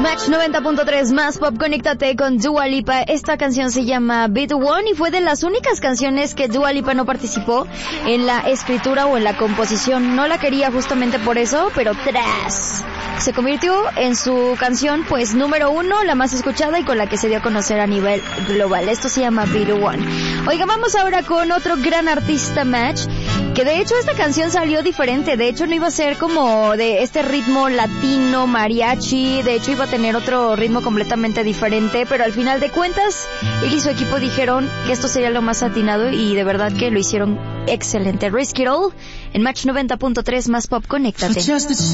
Match 90.3 más pop, conéctate con Dua Lipa. Esta canción se llama Be The One y fue de las únicas canciones que Dua Lipa no participó en la escritura o en la composición. No la quería justamente por eso, pero se convirtió en su canción pues número 1, la más escuchada y con la que se dio a conocer a nivel global. Esto se llama Be The One. Oiga, vamos ahora con otro gran artista, Match, que de hecho esta canción salió diferente. De hecho no iba a ser como de este ritmo latino, mariachi. De hecho iba a tener otro ritmo completamente diferente, pero al final de cuentas él y su equipo dijeron que esto sería lo más atinado y de verdad que lo hicieron excelente. Risk It All en Match 90.3 más pop, conéctate.